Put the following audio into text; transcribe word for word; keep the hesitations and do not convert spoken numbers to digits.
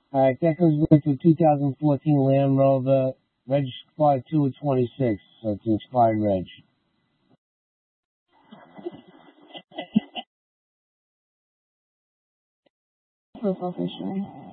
Alright, that goes with the two thousand fourteen Land Rover, reg expired two of twenty-six, so it's an expired reg. Proof officially.